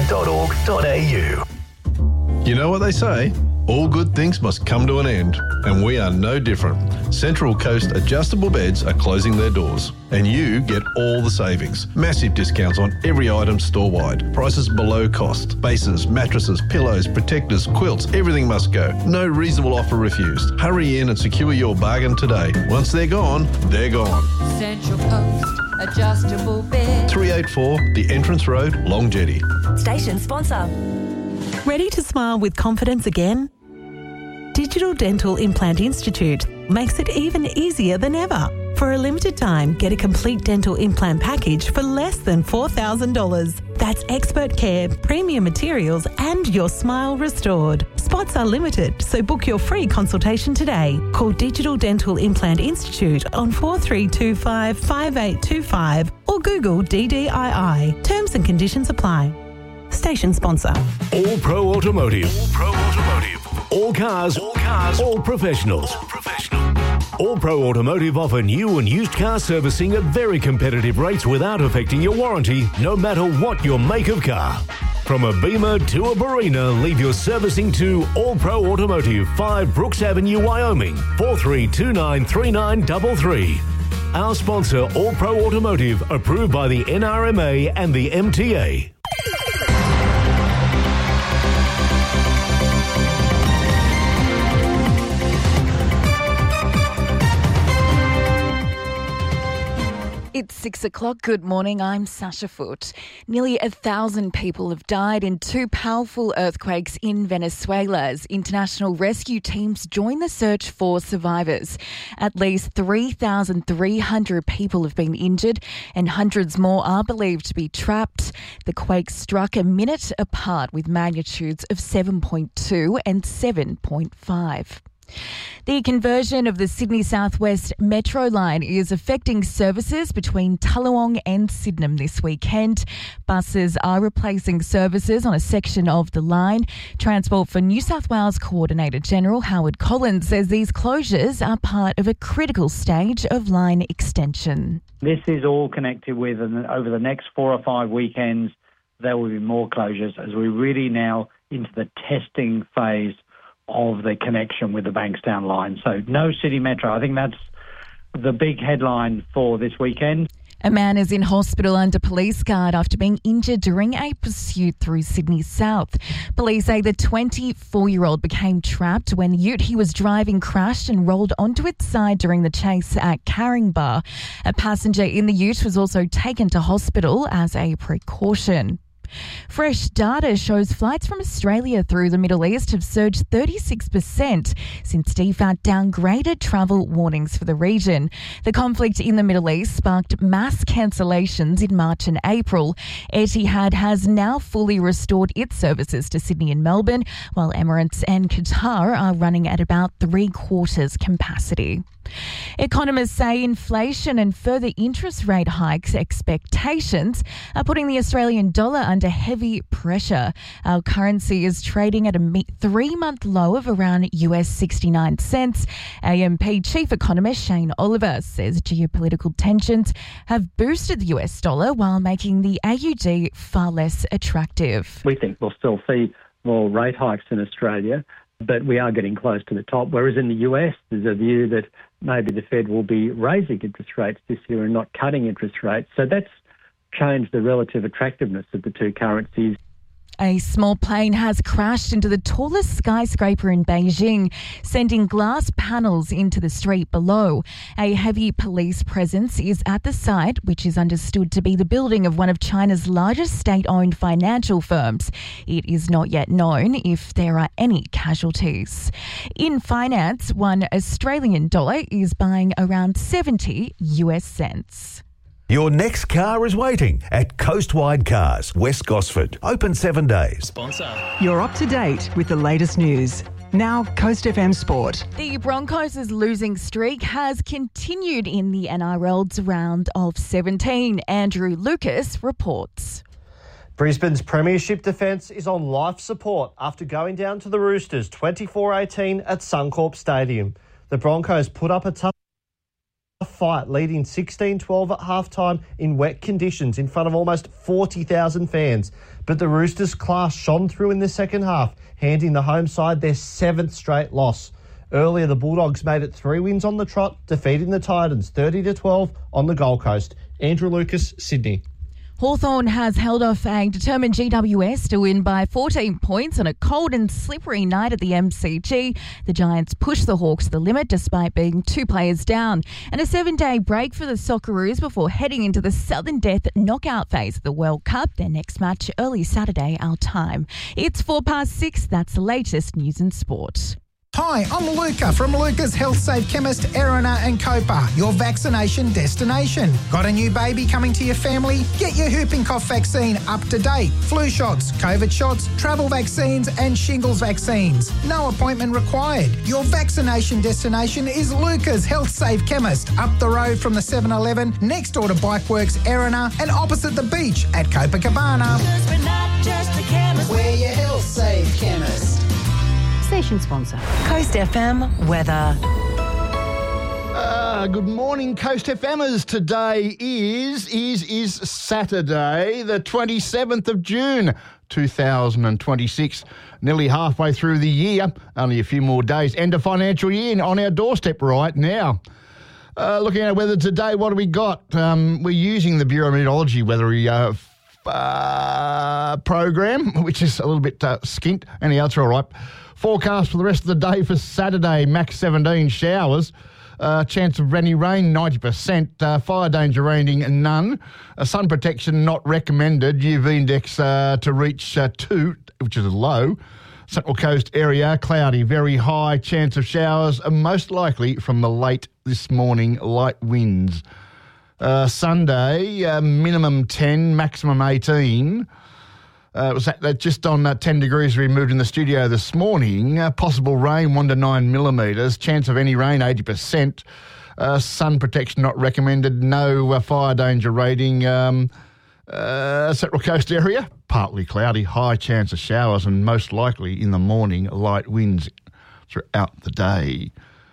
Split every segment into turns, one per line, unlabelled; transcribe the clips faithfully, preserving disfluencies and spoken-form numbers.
dot org dot a u.
You know what they say? All good things must come to an end, and we are no different. Central Coast Adjustable Beds are closing their doors, and you get all the savings. Massive discounts on every item store-wide. Prices below cost. Bases, mattresses, pillows, protectors, quilts, everything must go. No reasonable offer refused. Hurry in and secure your bargain today. Once they're gone, they're gone.
Central Coast Adjustable Beds.
three eighty-four The Entrance Road, Long Jetty.
Station sponsor.
Ready to smile with confidence again? Digital Dental Implant Institute makes it even easier than ever. For a limited time, get a complete dental implant package for less than four thousand dollars. That's expert care, premium materials, and your smile restored. Spots are limited, so book your free consultation today. Call Digital Dental Implant Institute on four three two five, five eight two five or Google D D I I. Terms and conditions apply. Station sponsor.
All Pro Automotive. All Pro Automotive. All cars. All cars. All professionals. All professional. All Pro Automotive offer new and used car servicing at very competitive rates without affecting your warranty, no matter what your make of car. From a Beamer to a Barina, leave your servicing to All Pro Automotive, five Brooks Avenue, Wyoming, four three two nine, three nine three three. Our sponsor, All Pro Automotive, approved by the N R M A and the M T A.
It's six o'clock. Good morning. I'm Sasha Foote. Nearly a thousand people have died in two powerful earthquakes in Venezuela as international rescue teams join the search for survivors. At least three thousand three hundred people have been injured and hundreds more are believed to be trapped. The quakes struck a minute apart with magnitudes of seven point two and seven point five. The conversion of the Sydney South West Metro line is affecting services between Tullawong and Sydenham this weekend. Buses are replacing services on a section of the line. Transport for New South Wales Coordinator General Howard Collins says these closures are part of a critical stage of line extension.
This is all connected with, and over the next four or five weekends, there will be more closures as we're really now into the testing phase of the connection with the Bankstown line. So no City Metro. I think that's the big headline for this weekend.
A man is in hospital under police guard after being injured during a pursuit through Sydney South. Police say the twenty-four-year-old became trapped when the ute he was driving crashed and rolled onto its side during the chase at Caringbah. A passenger in the ute was also taken to hospital as a precaution. Fresh data shows flights from Australia through the Middle East have surged thirty-six percent since D F A T downgraded travel warnings for the region. The conflict in the Middle East sparked mass cancellations in March and April. Etihad has now fully restored its services to Sydney and Melbourne, while Emirates and Qatar are running at about three quarters capacity. Economists say inflation and further interest rate hikes expectations are putting the Australian dollar under heavy pressure. Our currency is trading at a three-month low of around U S sixty-nine cents. A M P Chief Economist Shane Oliver says geopolitical tensions have boosted the U S dollar while making the A U D far less attractive.
We think we'll still see more rate hikes in Australia, but we are getting close to the top, whereas in the U S there's a view that maybe the Fed will be raising interest rates this year and not cutting interest rates. So that's changed the relative attractiveness of the two currencies.
A small plane has crashed into the tallest skyscraper in Beijing, sending glass panels into the street below. A heavy police presence is at the site, which is understood to be the building of one of China's largest state-owned financial firms. It is not yet known if there are any casualties. In finance, one Australian dollar is buying around seventy U S cents.
Your next car is waiting at Coastwide Cars, West Gosford. Open seven days.
Sponsor.
You're up to date with the latest news. Now, Coast F M Sport.
The Broncos' losing streak has continued in the N R L's round of seventeen. Andrew Lucas reports.
Brisbane's premiership defence is on life support after going down to the Roosters twenty-four eighteen at Suncorp Stadium. The Broncos put up a tough fight, leading sixteen twelve at halftime in wet conditions in front of almost forty thousand fans. But the Roosters' class shone through in the second half, handing the home side their seventh straight loss. Earlier, the Bulldogs made it three wins on the trot, defeating the Titans thirty to twelve on the Gold Coast. Andrew Lucas, Sydney.
Hawthorn has held off a determined G W S to win by fourteen points on a cold and slippery night at the M C G. The Giants pushed the Hawks to the limit despite being two players down. And a seven-day break for the Socceroos before heading into the Southern Death knockout phase of the World Cup. Their next match early Saturday, our time. It's four past six. That's the latest news and sport.
Hi, I'm Luca from Luca's Health Safe Chemist, Erina and Copa, your vaccination destination. Got a new baby coming to your family? Get your whooping cough vaccine up to date. Flu shots, COVID shots, travel vaccines and shingles vaccines. No appointment required. Your vaccination destination is Luca's Health Safe Chemist, up the road from the seven eleven, next door to Bikeworks, Erina and opposite the beach at Copacabana.
Because we're not just a chemist, we're your Health Safe Chemist.
Station sponsor. Coast F M weather.
Uh, good morning, Coast FMers. Today is, is, is Saturday, the twenty-seventh of June, two thousand twenty-six. Nearly halfway through the year, only a few more days. End of financial year on our doorstep right now. Uh, looking at weather today, what do we got? Um, we're using the Bureau of Meteorology weather uh, uh, program, which is a little bit uh, skint. Anyhow, it's all right. Forecast for the rest of the day for Saturday, max seventeen showers. Uh, chance of rainy rain, ninety percent. Uh, fire danger rating, none. Uh, sun protection, not recommended. U V index uh, to reach uh, two, which is low. Central Coast area, cloudy, very high. Chance of showers, uh, most likely from the late this morning, light winds. Uh, Sunday, uh, minimum ten, maximum eighteen. Uh, it was at, uh, just on uh, ten degrees we moved in the studio this morning. Uh, possible rain, one to nine millimetres. Chance of any rain, eighty percent. Uh, sun protection not recommended. No uh, fire danger rating. Um, uh, Central Coast area, partly cloudy. High chance of showers and most likely in the morning, light winds throughout the day.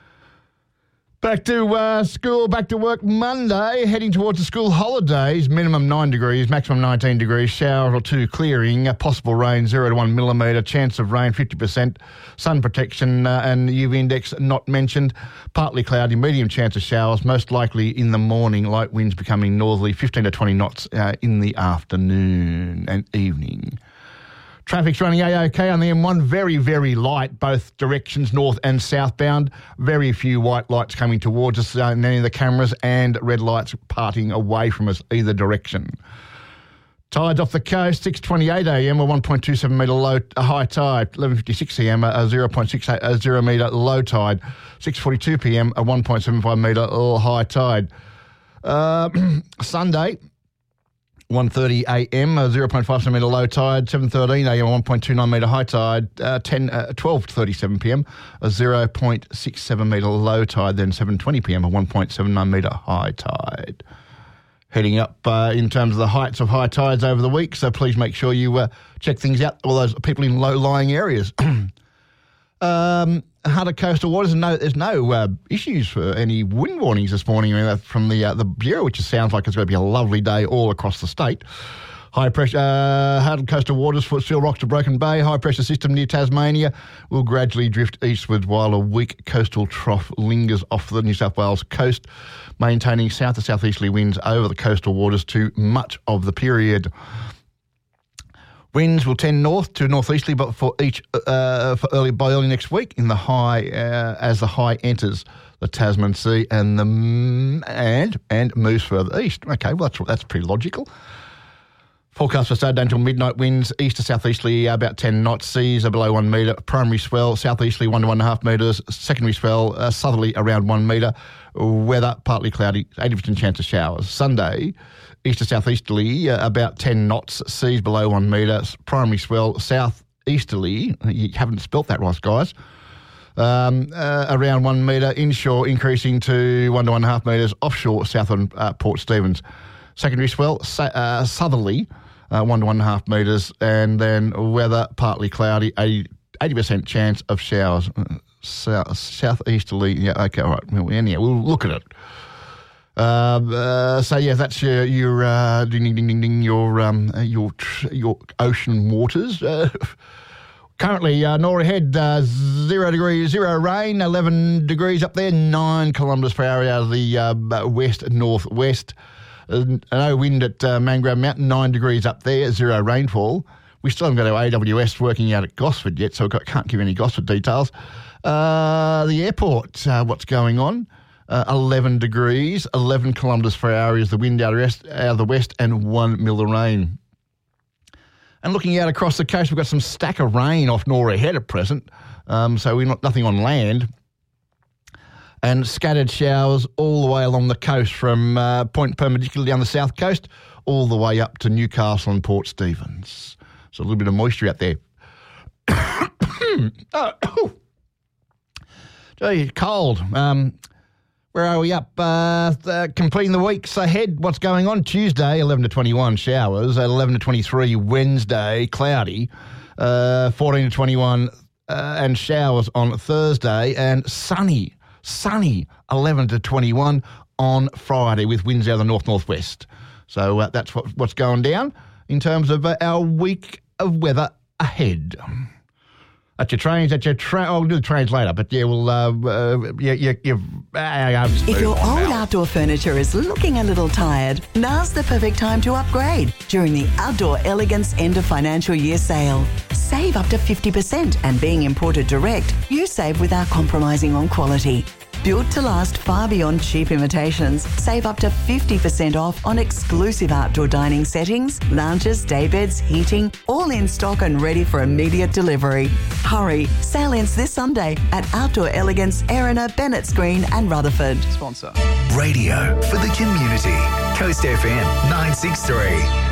Back to uh, school, back to work Monday, heading towards the school holidays. Minimum nine degrees, maximum nineteen degrees, shower or two clearing, uh, possible rain zero to one millimetre, chance of rain fifty percent, sun protection uh, and U V index not mentioned, partly cloudy, medium chance of showers, most likely in the morning, light winds becoming northerly, fifteen to twenty knots uh, in the afternoon and evening. Traffic's running A-OK on the M one, very, very light, both directions, north and southbound. Very few white lights coming towards us, uh, and any of the cameras and red lights parting away from us either direction. Tides off the coast, six twenty-eight a m, a one point two seven metre low a high tide. eleven fifty-six a m, a zero point six eight zero metre low tide. six forty-two p m, a one point seven five metre high tide. Uh, Sunday, one thirty a m, a zero point five seven metre low tide, seven thirteen a m, a one point two nine metre high tide, uh, ten, uh, twelve thirty-seven p m, a zero point six seven metre low tide, then seven twenty p m, a one point seven nine metre high tide. Heading up uh, in terms of the heights of high tides over the week, so please make sure you uh, check things out, all those people in low-lying areas. Um, harder coastal waters, no, there's no uh, issues for any wind warnings this morning I mean, from the uh, the Bureau, which sounds like it's going to be a lovely day all across the state. High pressure, uh, hardened coastal waters, Footsville Rocks to Broken Bay, high pressure system near Tasmania will gradually drift eastwards while a weak coastal trough lingers off the New South Wales coast, maintaining south to southeasterly winds over the coastal waters to much of the period. Winds will tend north to northeasterly, but for each uh, for early by early next week in the high uh, as the high enters the Tasman Sea and the and and moves further east. Okay, well that's that's pretty logical. Forecast for Saturday until midnight. Winds east to southeasterly about ten knots. Seas are below one metre. Primary swell southeasterly one to one and a half metres. Secondary swell uh, southerly around one metre. Weather partly cloudy. eighty percent chance of showers. Sunday. East to southeasterly, uh, about ten knots, seas below one metre, primary swell, southeasterly, you haven't spelt that right, guys, um, uh, around one metre, inshore increasing to one to one and a half metres, offshore south on uh, Port Stephens. Secondary swell, sa- uh, southerly, uh, one to one and a half metres, and then weather partly cloudy, eighty percent chance of showers. Uh, south, southeasterly, yeah, okay, all right, well, anyhow, we'll look at it. Uh, uh, so yeah, that's your your uh, ding ding ding ding ding your um uh, your tr- your ocean waters. Uh, currently, uh, Nora Head uh, zero degrees, zero rain, eleven degrees up there, nine kilometres per hour out of the uh, west northwest. Uh, no wind at uh, Mangrove Mountain, nine degrees up there, zero rainfall. We still haven't got our A W S working out at Gosford yet, so I can't give any Gosford details. Uh, the airport, uh, what's going on? Uh, eleven degrees, eleven kilometres per hour is the wind out of, rest, out of the west, and one mil of rain. And looking out across the coast, we've got some stack of rain off Nora Head at present, um, so we're not nothing on land. And scattered showers all the way along the coast from uh, Point Perpendicular down the south coast, all the way up to Newcastle and Port Stephens. So a little bit of moisture out there. oh, gee, cold. Um, where are we up? Uh, uh, completing the weeks ahead. What's going on? Tuesday, eleven to twenty-one, showers. eleven to twenty-three, Wednesday, cloudy. Uh, fourteen to twenty-one, uh, and showers on Thursday. And sunny, sunny, eleven to twenty-one on Friday with winds out of the north-northwest. So uh, that's what, what's going down in terms of uh, our week of weather ahead. At your trains, at your train. Oh, we'll do the trains later, but yeah, we'll. Uh, uh, yeah, yeah, yeah. Uh,
if your old now. outdoor furniture is looking a little tired, now's the perfect time to upgrade during the Outdoor Elegance End of Financial Year sale. Save up to fifty percent, and being imported direct, you save without compromising on quality. Built to last far beyond cheap imitations, save up to fifty percent off on exclusive outdoor dining settings, lounges, daybeds, heating, all in stock and ready for immediate delivery. Hurry, sale ends this Sunday at Outdoor Elegance, Erina, Bennett's Green and Rutherford.
Sponsor. Radio for the community. Coast F M nine six three.